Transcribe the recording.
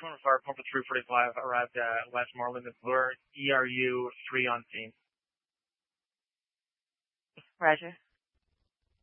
1 Fire Pumper 345 arrived at Westmoreland and Bloor, ERU 3 on scene. Roger.